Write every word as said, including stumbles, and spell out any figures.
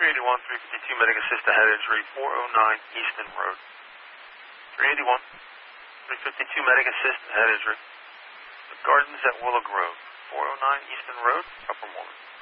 three eighty-one, three fifty-two, medic assist to head injury, four oh nine Easton Road. three eighty-one, three fifty-two, medic assist to head injury. The Gardens at Willow Grove, four oh nine Easton Road, Upper Morgan.